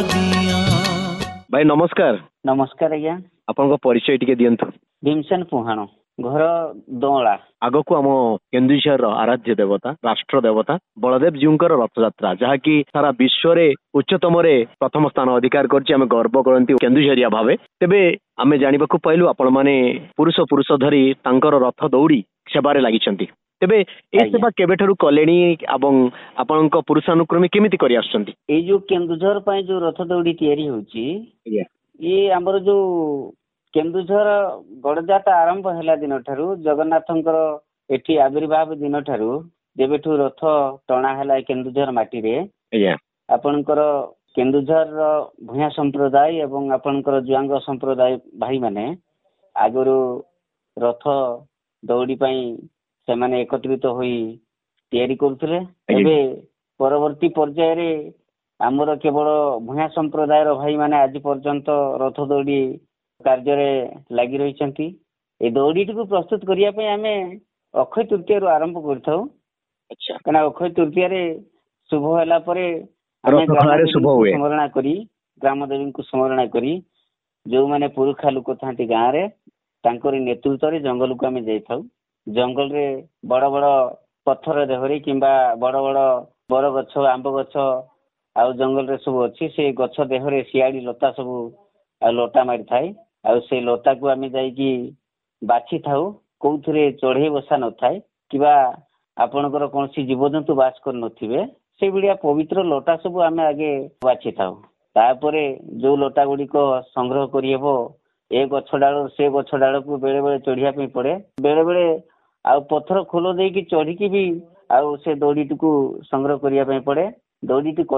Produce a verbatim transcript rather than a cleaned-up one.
भाई नमस्कार। नमस्कार आज्ञा। आपन परिचय टिके दियंतु। भीमसेन पुहाण घर दोला। आग को आम केन्दुझर आराध्य देवता राष्ट्र देवता बलदेव जीव रथ यात्रा जहाँकि सारा विश्व रे उच्चतम रे प्रथम स्थान अधिकार करछि आमे गर्व करंती केन्दुझरिया भावे। तेबे आमे जानिबाकू पाइलु आपण माने पुरुष पुरुष धरी तांकर रथ दौड़ी सेबारे लागिछंती। तेबे ए सेवा केबेठारु कलेनी एवं आपनक पुरुषानुक्रमी केमिति करि आछंती? ए जो केन्दुझर पय जो रथ दौड़ी तयारी होछि ये हमर जो केन्दुझर गड़जाता आरंभ हैला दिन ठारू जगन्नाथंकर एठी आविर्भाव दिन ठारू जेबेठू रथ टणा हैला केन्दुझर माटी रे आपनकर केन्दुझर भूया संप्रदाय एवं आपनकर जुआंग संप्रदाय भाई माने आगरो रथ दौड़ी पई से माने एकत्रित होई तयारी करथिले। एबे परवर्ती पर्याय रे आमर केवल भूया संप्रदाय भाई माने आज पर्यंत रथ दौड़ी कार्य रे लागि रहिसंती। ए दौड़ी को प्रस्तुत करिया पे आमे अक्षय तृतीया रु आरंभ करथौ। अच्छा कना अक्षय तृतीया रे शुभ होला परे आमे ग्राम शुभ हुए स्मरण करी ग्राम देवी को स्मरण करी जो माने पुरुखा लोक थांती गां रे तांकर नेतृत्व रे जंगल को आमे जाइथौ। जंगल रे बड़ बड़ पत्थर देहरी किंबा बड़ बड़ बर गछ आंब गछ आउ जंगल रे सब अच्छी से गछ देहरे सियाड़ी लता सब आ लटा मारी थाए आ से लता को आमे जाइकी बाछि थाउ कोउथरे चढ़े बसा न थाए किबा आपनकर कोनसी जीवजंतु बास कर नथिबे से बिडिया पवित्र लटा सब आमे आगे बाछि थाउ। तापरे जो लटा गुडी को संग्रह करि हेबो ए गछ डाळ से गछ डाळ को बेले बेले चढ़िया पे पड़े बेले बेले आ पत्थर खोल देकी चढ़ी की भी आ से दौड़ी को संग्रह करिया पे पड़े। दौड़ी